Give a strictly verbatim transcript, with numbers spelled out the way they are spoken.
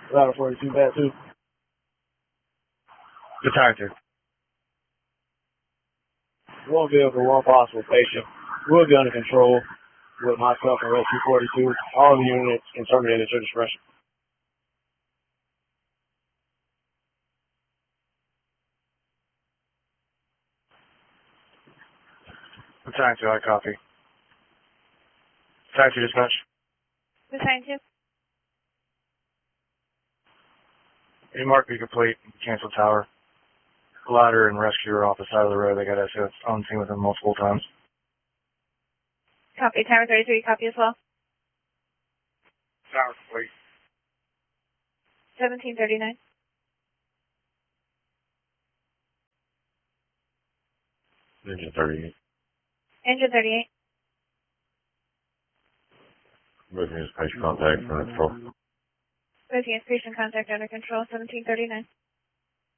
Ladder forty-two, bad two. Detective. One vehicle, one possible patient. We'll be under control with myself and Rescue forty-two. All the units can terminate at your discretion. Detective, I copy. Detective dispatch. Detective. Remark be complete. Cancel tower. Ladder and rescue are off the side of the road. They got S O S on scene with them multiple times. Copy. Tower thirty-three, copy as well. Tower complete. seventeen thirty-nine. Engine thirty-eight. Engine thirty-eight. Moving his patient contact under control. Moving his patient contact under control, seventeen thirty-nine.